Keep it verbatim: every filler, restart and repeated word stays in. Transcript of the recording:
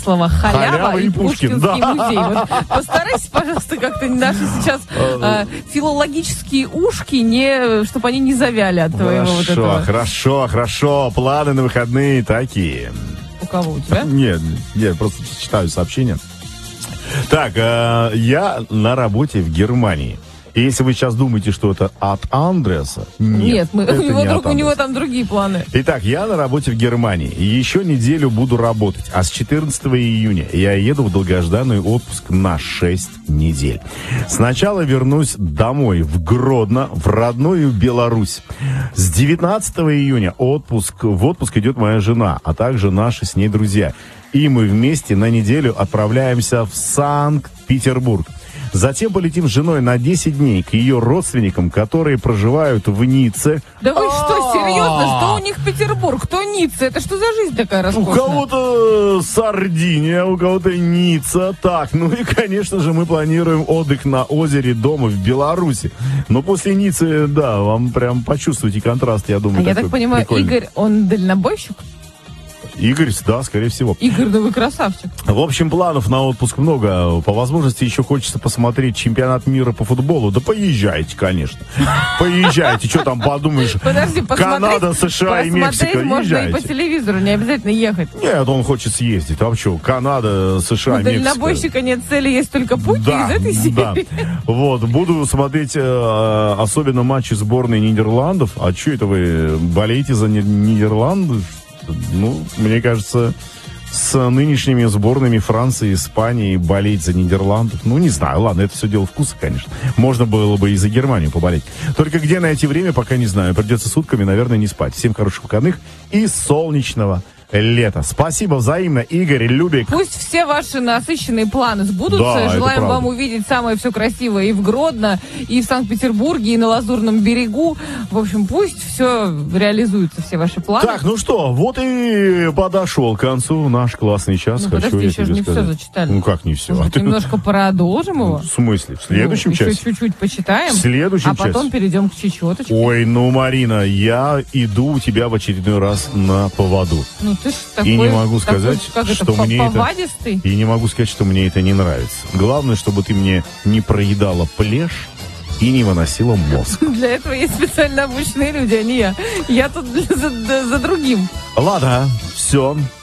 слова «халява», Халява и и Пушкин, «Пушкинский да. музей». Вот постарайся, пожалуйста, как-то наши сейчас э, филологические ушки, не, чтобы они не завяли от твоего Хорошо, вот этого. хорошо, хорошо. Планы на выходные такие. У кого, у тебя? Нет, я просто читаю сообщения. Так, э, я на работе в Германии. И если вы сейчас думаете, что это от Андреаса, нет, Нет, мы, это у, него не друг, от у него Андреаса. там другие планы. Итак, я на работе в Германии. И еще неделю буду работать. А с четырнадцатого июня я еду в долгожданный отпуск на шесть недель. Сначала вернусь домой, в Гродно, в родную Беларусь. С девятнадцатого июня отпуск, в отпуск идет моя жена, а также наши с ней друзья. И мы вместе на неделю отправляемся в Санкт-Петербург. Затем полетим с женой на десять дней к ее родственникам, которые проживают в Ницце. Да вы что, серьезно? Что у них Петербург? Кто Ницца? Это что за жизнь такая У роскошная? кого-то Сардиния, у кого-то Ницца. Так, ну и, конечно же, мы планируем отдых на озере дома в Беларуси. Но после Ниццы, да, вам прям почувствуете контраст, я думаю. А я так понимаю, прикольный. Игорь, он дальнобойщик? Игорь, да, скорее всего. Игорь, да вы красавчик. В общем, планов на отпуск много. По возможности еще хочется посмотреть чемпионат мира по футболу. Да поезжайте, конечно. Поезжайте, что там подумаешь. Подожди, посмотреть, Канада, США и Мексика. посмотреть можно и по Езжайте. телевизору, не обязательно ехать. Нет, он хочет съездить. А что, Канада, США, У Мексика. дальнобойщика нет цели, есть только путь Да, из этой да. серии. Вот, буду смотреть э, особенно матчи сборной Нидерландов. А что это вы болеете за Ни- Нидерланды? Ну, мне кажется, с нынешними сборными Франции и Испании болеть за Нидерландов, ну, не знаю, ладно, это все дело вкуса, конечно. Можно было бы и за Германию поболеть. Только где найти время, пока не знаю. Придется сутками, наверное, не спать. Всем хороших выходных и солнечного лета. Спасибо взаимно, Игорь, Любик. Пусть все ваши насыщенные планы сбудутся. Да, это Желаем правда. вам увидеть самое все красивое и в Гродно, и в Санкт-Петербурге, и на Лазурном берегу. В общем, пусть все реализуются, все ваши планы. Так, ну что, вот и подошел к концу наш классный час. Ну, Хочу подожди, я еще же тебе не сказать. все зачитали. Ну, как не все? Может А быть, ты- немножко продолжим его? В смысле? В следующем Ну, часе? Еще чуть-чуть почитаем. В следующем А потом часе? перейдем к чечеточке. Ой, ну, Марина, я иду у тебя в очередной раз на поводу. Ну ты ж такой, И не могу такой, сказать, как это, что по- мне это- повадистый. И не могу сказать, что мне это не нравится. Главное, чтобы ты мне не проедала плешь и не выносила мозг. Для этого есть специально обученные люди, а не я. Я тут за, за- за другим. Ладно, все.